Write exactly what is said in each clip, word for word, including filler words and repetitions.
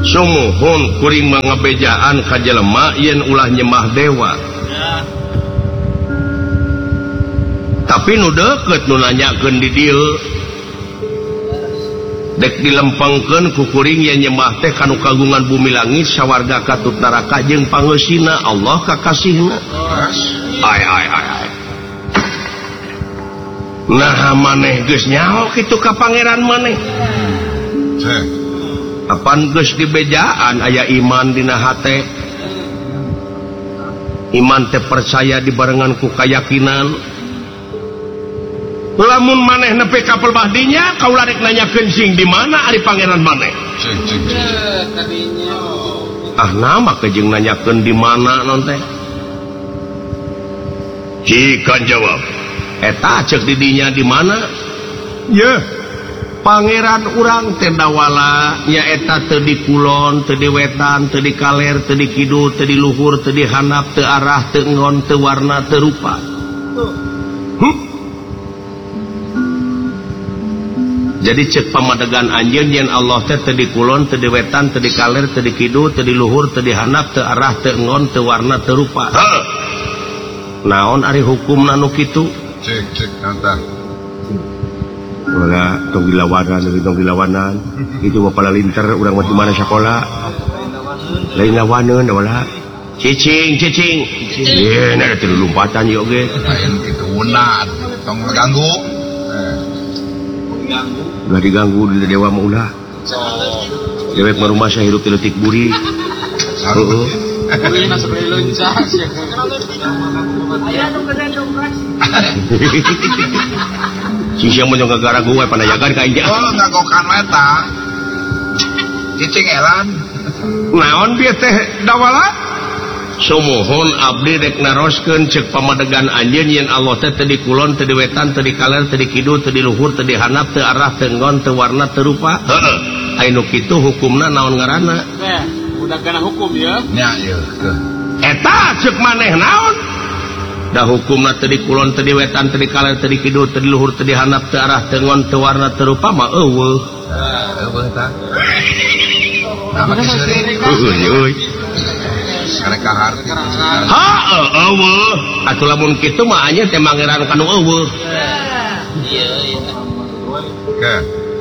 sumuhun kuring mangabejaan ka jelema yen ulah nyembah dewa. Tapi nu deukeut nu nanyakeun di dieu dek dilempengkeun ku kuring yen nyembah teh kanu kagungan bumi langit sawarga katut neraka jeung pangeusina Allah kakasihna. Ai ai ai ai. Nah maneh geus nyaho kitu ka pangeran maneh. Apan geus dibejaan aya iman dina hate. Iman teh percaya dibarengan ku kayakinan. Lamun maneh nepi ka pelbahdinya kaula rek nanyakeun sing di mana ari pangeran maneh. Ah nama kejeng nanyakeun di mana non teh. Cikan jawab. Eta cek didinya di mana? Ya, pangeran urang teh dawala nya eta teu di kulon, teu di wetan, teu di kaler, teu di kidul, teu di luhur, teu di handap, teu arah, teu ngon, teu warna, teu rupa. Hm? Jadi cek pamadegan anjeun yen Allah teh teu di kulon, teu di wetan, teu di kaler, teu di kidul, teu di luhur, teu di handap, teu arah, teu ngon, teu warna, teu rupa. Naon ari hukumna nu kitu? Cek cek nanti. Wala tong dilawanan, tong dilawanan. Itu bapala linter urang mah di mana sekolah. Lain lawaneun wala. Cicing, cicing. Ye, na teu lompatan ieu ge. Lain kitu unat, tong ngaganggu. Diganggu. Ulah diganggu di dewa mah ulah. Dewek mah rumah saya hirup leutik buri. Heeh. Kuring sabari leunca sia. Aya nu kena dongkrak. Sing sia mah gara gue panayagan ka inja. Oh, ngagokan eta. Cicing elan. Naon bieu teh dawala? Sumuhun abdi rek naroskeun ceuk pamadegan anjeun yen Allah teh teu di kulon, teu di wetan, teu di kaler, teu di kidul, teu di luhur, teu di handap, teu arah, teu ngon, teu warna, teu rupa. Heeh. Anu kitu hukumna naon ngaranna? Teh, udah kana hukum ya. Nya ieu. Eta ceuk maneh naon? Da hukumna teu di kulon, teu di wetan, teu di kaler, teu di kidul, teu di luhur, teu di handap, teu arah, teu ngon, teu warna, teu rupa mah eueuh. Eueuh eta. Nama kiseureun. Eueuh euy. Kareka harti. Ha eueuh. Atuh lamun kitu mah anjeun teh mangeran kanu eueuh. Iya iya. Ke.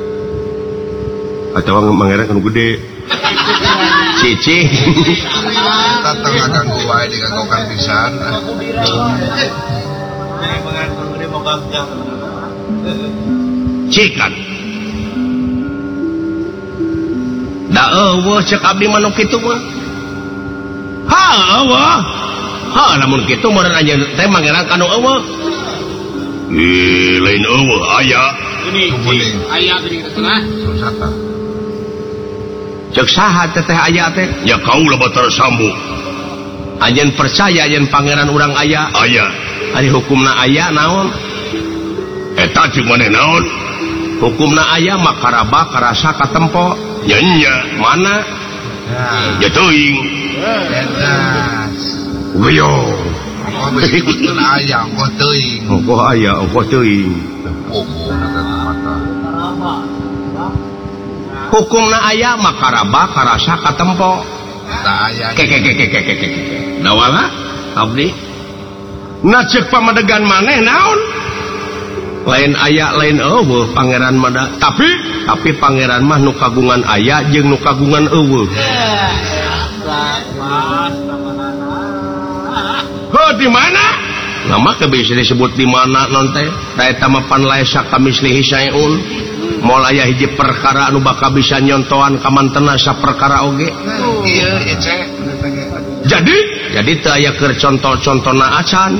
Atawa mangeran kanu gede. Cicing. Tatang ngaganggu wae diganggokan pisan. Cikan. Da eueuh ceuk abdi mah nu kitu mah. Ha eueuh. Ha lamun kitu meureun anjeun teh mangeran kanu eueuh. Ih, lain eueuh aya. Ini aya geuning tengah. Susata. Cek saha teh aya teh? Ya kaula batar sambu. Anjeun percaya yen pangeran urang aya? Aya. Ari hukumna aya naon? Eta ceuk maneh naon? Hukumna aya mah karaba karasa katempo. Nya nya mana? Ya teuing. Edas. Geyo. Oh, betul aya, oh teuing. Oh aya, oh teuing. Oh, mata. Hukumna aya mah karaba karasa katempo. Da aya. Ke ke ke ke ke ke ke. Dawala abdi. Na ceuk pamadegan maneh naon? Lain aya lain eueuh pangeran mah da. Tapi tapi pangeran mah nu kagungan aya jeung nu kagungan eueuh. Heuh di mana? Nama ke bisa disebut di mana non teh? Da eta mah pan laisa kamislihi saeun. Moal aya hiji perkara anu bakal bisa nyontoan ka mantena saperkara oge. Iya, ieu cek. Jadi, jadi teu aya keur contoh-contohna acan.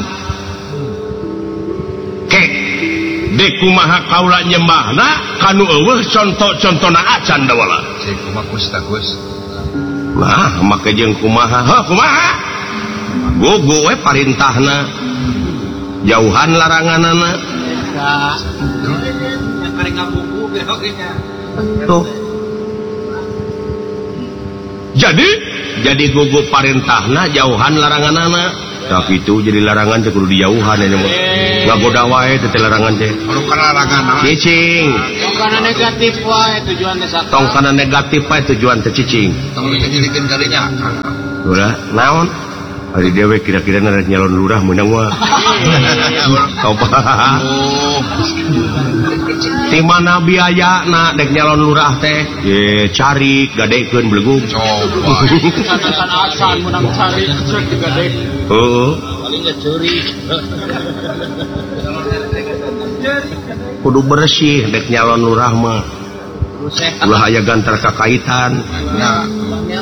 Kek deuk kumaha kaula nyembahna kanu eueuh contoh-contohna acan da wala. Cek kumaha Gus Gus. Nah, make jeung kumaha? Heuh, kumaha? Gugu we parintahna. Jauhan laranganana. Yang kali ngabubu beoknya. Tuh. Jadi, jadi gugu parintahna jauhan laranganana. Tapi itu jadi larangan teh kudu dijauhan nya mah. ngagoda wae teh larangan teh. Kalau larangan cicing. Tong kana negatif wae tujuan teh saka. Tong kana negatif wae tujuan teh cicing. Tong dijilikeun kalinya. Ulah naon? Ari dewe kira-kira rek nyalon lurah meunang mah. Coba. Ti mana biayana dek nyalon lurah teh? Ye cari gadekeun belegug. Coba. Kan asan menang cari cek digade. Heeh. Paling curi. Kudu bersih dek nyalon lurah mah. Ulah aya gantar kakaitan. Ya.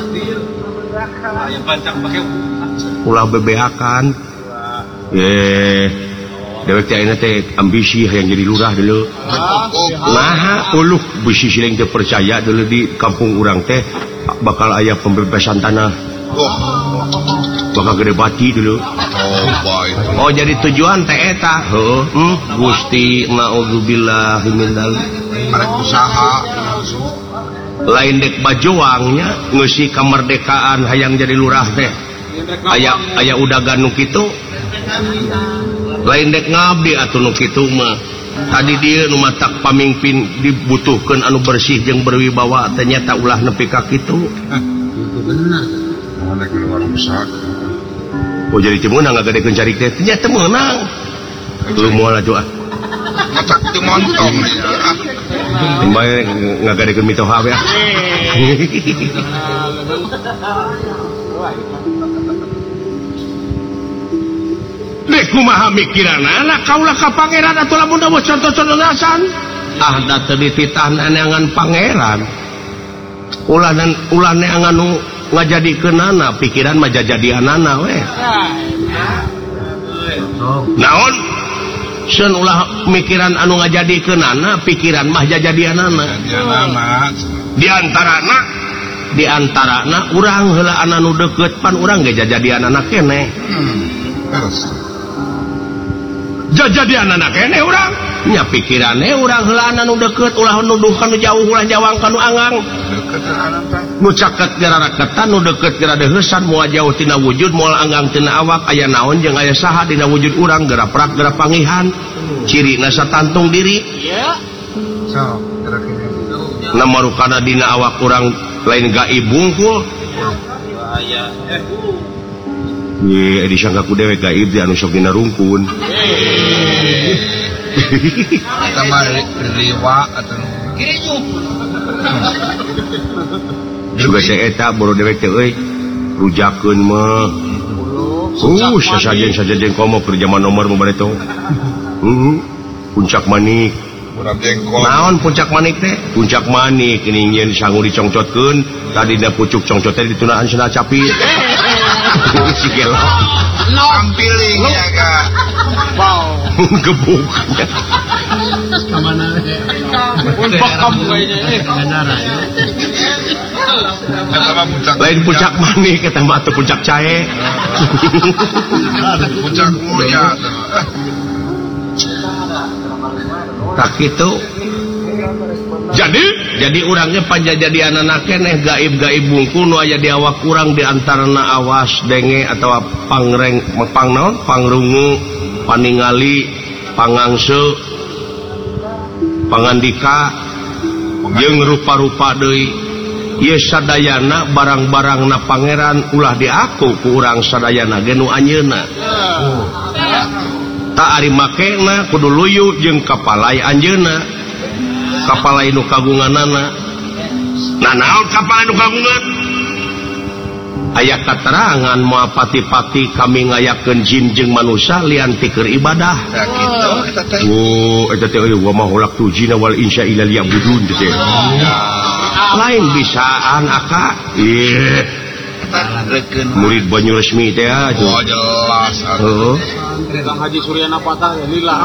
Aya bancang pake ulah bebehakan. Ye dewek teh ayeuna teh ambisi hayang jadi lurah dulu. Nah, uluh bisi siling teu percaya dulu di kampung urang teh bakal aya pembebasan tanah. Oh. Bakal gede bati dulu. Oh, baik. Oh, jadi tujuan teh eta. Heuh, hmm, Gusti naudzubillahi min dzalik. Arek usaha. Lain dek bajoangnya ngeusi kamardekaan hayang jadi lurah teh. Aya aya udagan nu kitu. Lain dek ngabdi atuh nu kitu mah. Tadi dia nu matak pamimpin dibutuhkeun anu bersih jeung berwibawa ternyata ulah nepi ka kitu. Itu benar. Mana keluar usaha. Oh jadi teu meunang ngagadekeun cari teh. Ternyata meunang. Lu moal atuh ah. Matak teu montong ya. Bae ngagadekeun mitoha we ah. Dek kumaha mikiranna na kaula ka pangeran atuh lamun da contoh-contoh rasan. Ah da teu dititahna neangan pangeran. Ulah dan ulah neangan nu ngajadikeunana pikiran mah jajadianana we. Naon? Seun ulah mikiran anu ngajadikeunana pikiran mah jajadianana. Jadianana. Di antarana di antarana urang heula anu deukeut pan urang ge jajadianana keneh. Hmm. Terus jajadianana keneh urang nya pikiranna urang heula anu deukeut ulah nuduh kanu jauh ulah jawang kanu angang deukeut anak nu caket gara raketan nu deukeut gara deuheusan moal jauh tina wujud moal anggang tina awak aya naon jeung aya saha dina wujud urang gara prak gara pangihan cirina satantung diri Ya. so terakhir namarukana dina awak urang lain gaib bungkul Bahaya. Eh. ye disangka ku dewe gaib di anu sok dina rungkun kita mah riwa atau juga saya eta baru dewek teh euy rujakeun mah uh sasajen-sasajen komo keur zaman nomor mah bareto uh puncak manik urang jengkol naon puncak manik teh puncak manik ini nyeun sangu dicongcotkeun tadi da pucuk congcot teh ditunaan cenah capit sikelo sampiling ya kak Wow. gebuk Kemana? Pun bakam kayaknya eh. kata mah puncak lain puncak manik eta mah teu puncak cae puncak mulia tak kitu jadi jadi urangnya panjajadianana keneh gaib-gaib bungkul nu aya di awak urang di antarana awas denge atawa pangreng pangnaon pangrungu paningali pangangse pangandika jeung rupa-rupa deui ieu sadayana barang-barangna pangeran ulah diaku ku urang sadayana ge nu anjeunna tak ari makena kudu luyu jeung kapalai anjeunna kapalai nu kagunganana nah naon kapalai nu kagungan aya katerangan moal pati-pati kami ngayakeun jin jeung manusia lian ti keur ibadah ya gitu eta teh oh eta teh wa ma hulaqtu jinna wal insa illa liya'budun teh lain bisaan aka ieu reukeun murid banyu resmi teh oh jelas heeh Kang Haji Suryana Patah ya lillah.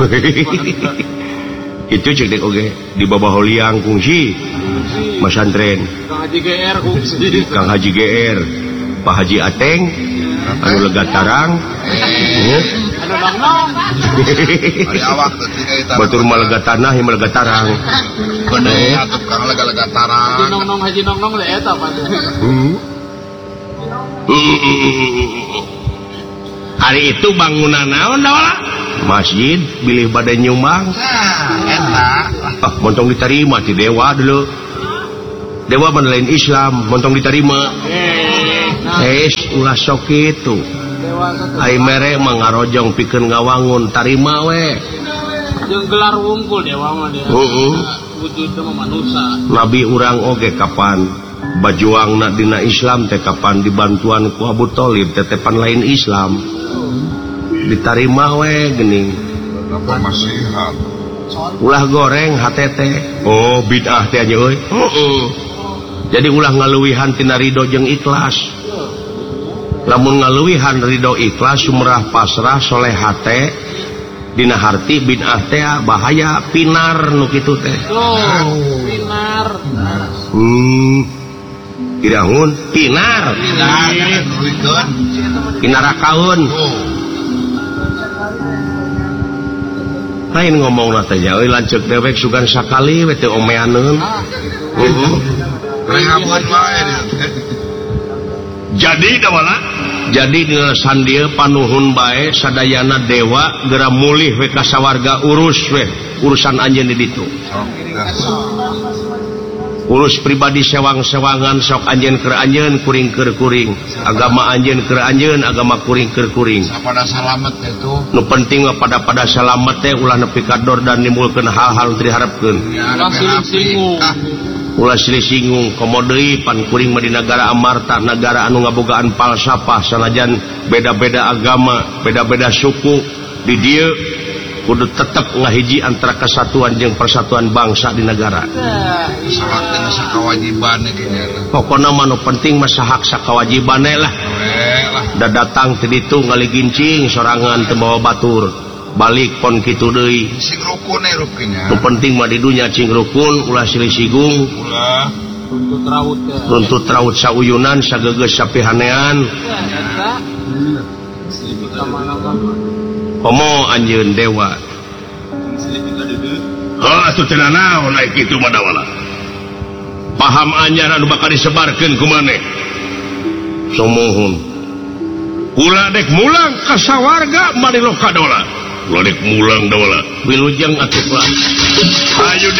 itu cek dek oge di bawah holiang kungsi masantren Kang Haji G R kungsi. Kang Haji G R Pak Haji Ateng anu lega tarang Ada nong-nong. ari awak teh tika eta batur malega tanah yang malega tarang bener atuh kang lega-lega Haji tarang nong-nong Haji nong-nong le eta pan. hmm. hari itu bangunan naon dawala masjid bilih badai nyumbang ah montong diterima ti dewa dulu dewa lain Islam montong diterima es ulah sok itu ai mere mangarojong pikeun ngawangun tarima we jeung gelar wungkul dewa mah dia heeh wujud mah manusia nabi urang oge kapan bajuangna dina Islam teh kapan dibantuan ku Abu Thalib tetepan lain Islam ditarima we geuning apa masihat ulah goreng H T T oh bid'ah teh nya euy heeh jadi ulah ngaleuwihan tina ridho jeung ikhlas lamun ngaleuwihan ridho ikhlas sumrah pasrah soleh hate dina harti bid'ah teh bahaya pinar nu kitu teh oh pinar hmm Iraun pinar pinar akaun lain ngomong natanya euy lanceuk dewek sugan sakali we teu omeaneun heeh rehamun wae jadi dawala jadi dina sandieu panuhun bae sadayana dewa geura mulih we ka sawarga urus we urusan anjeun di ditu urus pribadi sewang-sewangan sok anjeun keur anjeun kuring keur kuring agama anjeun keur anjeun agama kuring keur kuring pada salamet itu nu penting mah pada pada salamet teh ulah nepi ka dor dan nimbulkeun hal-hal teu diharepkeun langsung singgung ulah silih singgung komo deui pan kuring mah di nagara amarta nagara anu ngabogaan falsafah sanajan beda-beda agama beda-beda suku di dieu kudu tetep ngahiji antara kesatuan jeung persatuan bangsa di negara salat dengan sakawajiban kieu pokona mah nu penting mah sahak sakawajibane lah da datang ti ditu ngaligincing sorangan teu bawa batur balik pon kitu deui sing rukun e rukinnya nu penting mah di dunya cing rukun ulah silih sigung ulah runtut raut teh runtut raut sauyunan sagegeus sapihanean komo anjeun dewa oh atuh teu naon naik kitu mah dawala paham anyar anu bakal disebarkeun ku maneh sumuhun ulah dek mulang ka sawarga mari lo kadola ulah dek mulang dawala wilujeng atuh lah ayo